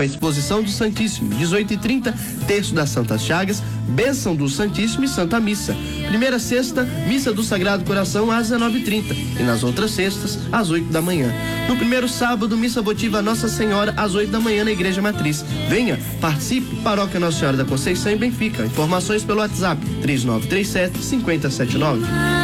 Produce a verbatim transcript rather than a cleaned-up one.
com a exposição do Santíssimo. dezoito e trinta, terço das Santas Chagas, bênção do Santíssimo e Santa Missa. Primeira sexta, missa do Sagrado Coração às dezenove e trinta e nas outras sextas, às oito da manhã. No primeiro sábado, missa votiva Nossa Senhora às oito da manhã na Igreja Matriz. Venha, participe, Paróquia Nossa Senhora da Conceição em Benfica. Informações pelo WhatsApp três nove três sete, cinco zero sete nove.